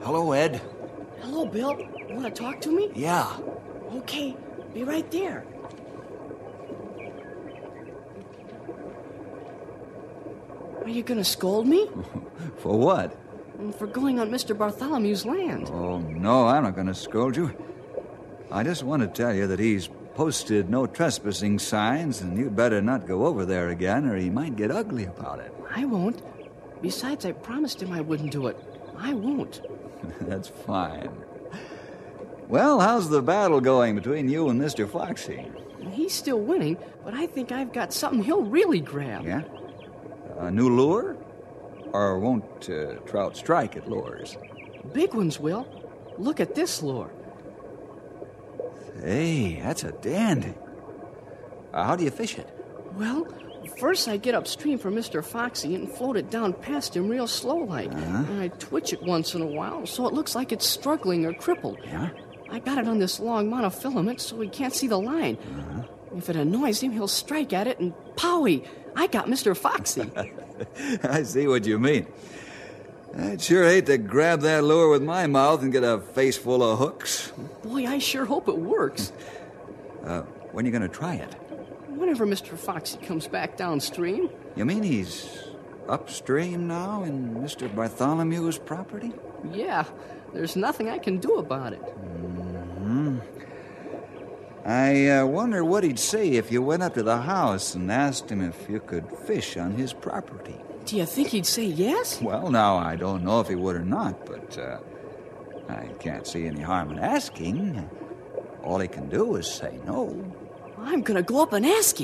Hello, Ed. Hello, Bill. You want to talk to me? Yeah. Okay, be right there. Are you going to scold me? For what? For going on Mr. Bartholomew's land. Oh, no, I'm not going to scold you. I just want to tell you that he's posted no trespassing signs, and you'd better not go over there again, or he might get ugly about it. I won't. Besides, I promised him I wouldn't do it. I won't. That's fine. Well, how's the battle going between you and Mr. Foxy? He's still winning, but I think I've got something he'll really grab. Yeah? A new lure? Or won't trout strike at lures? Big ones will. Look at this lure. Hey, that's a dandy. How do you fish it? Well, first I get upstream from Mr. Foxy and float it down past him real slow-like. And I twitch it once in a while so it looks like it's struggling or crippled. Yeah? I got it on this long monofilament so he can't see the line. If it annoys him, he'll strike at it and powie! I got Mr. Foxy. I see what you mean. I'd sure hate to grab that lure with my mouth and get a face full of hooks. Boy, I sure hope it works. When are you going to try it? Whenever Mr. Foxy comes back downstream. You mean he's upstream now in Mr. Bartholomew's property? Yeah, there's nothing I can do about it. I wonder what he'd say if you went up to the house and asked him if you could fish on his property. Do you think he'd say yes? Well, now, I don't know if he would or not, but I can't see any harm in asking. All he can do is say no. I'm gonna go up and ask him.